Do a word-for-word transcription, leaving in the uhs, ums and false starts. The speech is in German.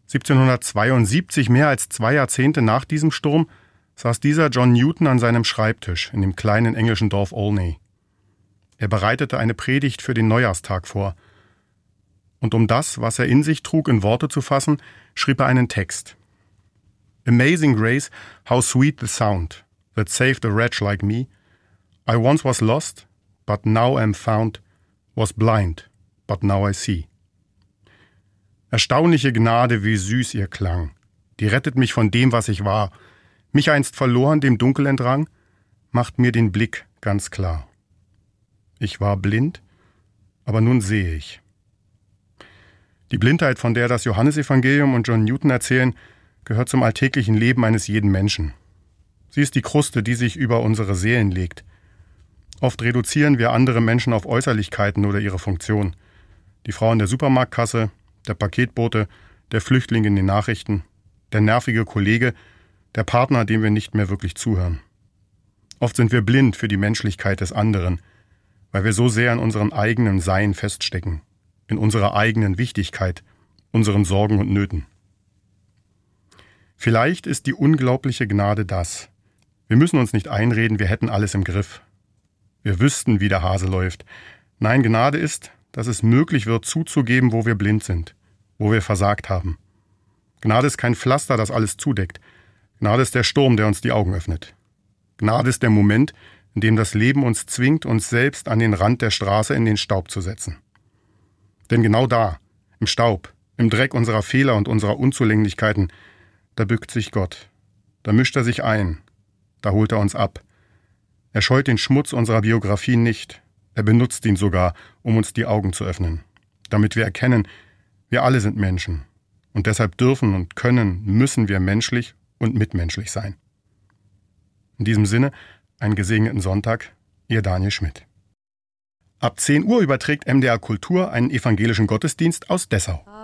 siebzehnhundertzweiundsiebzig, mehr als zwei Jahrzehnte nach diesem Sturm, saß dieser John Newton an seinem Schreibtisch in dem kleinen englischen Dorf Olney. Er bereitete eine Predigt für den Neujahrstag vor. Und um das, was er in sich trug, in Worte zu fassen, schrieb er einen Text. Amazing grace, how sweet the sound, that saved a wretch like me. I once was lost, but now am found, was blind, but now I see. Erstaunliche Gnade, wie süß ihr klang, die rettet mich von dem, was ich war. Mich einst verloren, dem Dunkel entrang, macht mir den Blick ganz klar. Ich war blind, aber nun sehe ich. Die Blindheit, von der das Johannesevangelium und John Newton erzählen, gehört zum alltäglichen Leben eines jeden Menschen. Sie ist die Kruste, die sich über unsere Seelen legt. Oft reduzieren wir andere Menschen auf Äußerlichkeiten oder ihre Funktion. Die Frau in der Supermarktkasse, der Paketbote, der Flüchtling in den Nachrichten, der nervige Kollege, der Partner, dem wir nicht mehr wirklich zuhören. Oft sind wir blind für die Menschlichkeit des anderen, weil wir so sehr in unserem eigenen Sein feststecken, in unserer eigenen Wichtigkeit, unseren Sorgen und Nöten. Vielleicht ist die unglaubliche Gnade das. Wir müssen uns nicht einreden, wir hätten alles im Griff. Wir wüssten, wie der Hase läuft. Nein, Gnade ist, dass es möglich wird, zuzugeben, wo wir blind sind, wo wir versagt haben. Gnade ist kein Pflaster, das alles zudeckt. Gnade ist der Sturm, der uns die Augen öffnet. Gnade ist der Moment, in dem das Leben uns zwingt, uns selbst an den Rand der Straße in den Staub zu setzen. Denn genau da, im Staub, im Dreck unserer Fehler und unserer Unzulänglichkeiten, da bückt sich Gott. Da mischt er sich ein. Da holt er uns ab. Er scheut den Schmutz unserer Biografien nicht. Er benutzt ihn sogar, um uns die Augen zu öffnen. Damit wir erkennen, wir alle sind Menschen. Und deshalb dürfen und können, müssen wir menschlich und mitmenschlich sein. In diesem Sinne, einen gesegneten Sonntag, Ihr Daniel Schmidt. Ab zehn Uhr überträgt M D R Kultur einen evangelischen Gottesdienst aus Dessau.